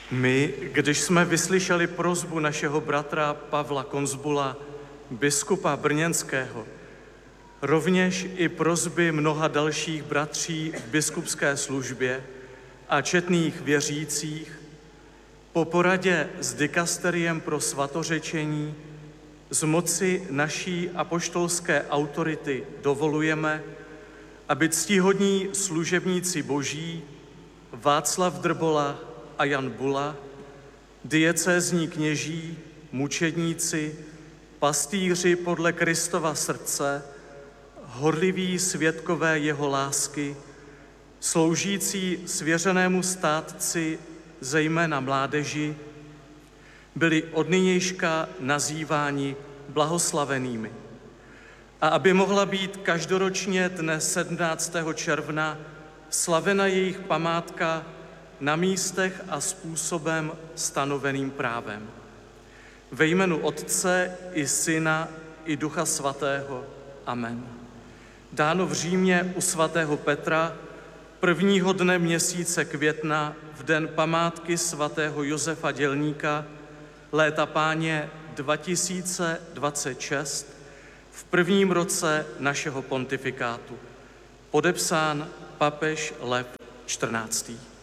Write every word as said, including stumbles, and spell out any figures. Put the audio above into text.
My, když jsme vyslyšeli prosbu našeho bratra Pavla Konzbula, biskupa brněnského, rovněž i prosby mnoha dalších bratří v biskupské službě a četných věřících, po poradě s dikasteriem pro svatořečení z moci naší apoštolské autority dovolujeme, aby ctihodní služebníci boží Václav Drbola a Jan Bula, diecézní kněží, mučedníci, pastýři podle Kristova srdce, horliví svědkové jeho lásky, sloužící svěřenému státci, zejména mládeži, byli od nynějška nazýváni blahoslavenými. A aby mohla být každoročně dne sedmnáctého června slavena jejich památka na místech a způsobem stanoveným právem. Ve jménu Otce i Syna i Ducha Svatého. Amen. Dáno v Římě u svatého Petra, prvního dne měsíce května, v den památky svatého Josefa Dělníka, léta Páně dva tisíce dvacet šest, v prvním roce našeho pontifikátu. Podepsán papež Lev čtrnáctý.